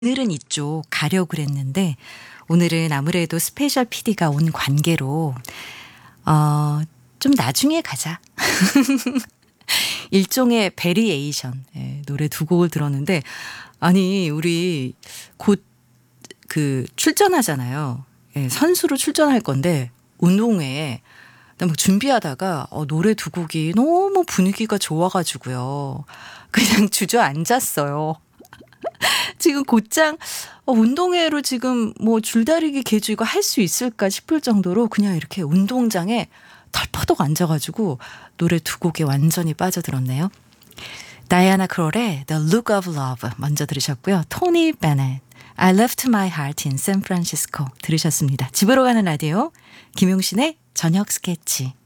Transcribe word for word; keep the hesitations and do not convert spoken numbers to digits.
오늘은 이쪽 가려고 그랬는데 오늘은 아무래도 스페셜 피디가 온 관계로 어 좀 나중에 가자. 일종의 베리에이션 예 노래 두 곡을 들었는데 아니 우리 곧 그 출전하잖아요. 예 선수로 출전할 건데 운동회에 막 준비하다가 어 노래 두 곡이 너무 분위기가 좋아 가지고요. 그냥 주저앉았어요. 지금 곧장 어 운동회로 지금 뭐 줄다리기 계주 이거 할 수 있을까 싶을 정도로 그냥 이렇게 운동장에 털퍼덕 앉아 가지고 노래 두 곡에 완전히 빠져들었네요. 다이아나 크롤의 The Look of Love 먼저 들으셨고요. 토니 베넷 I Left My Heart in San Francisco 들으셨습니다. 집으로 가는 라디오 김용신의 저녁 스케치.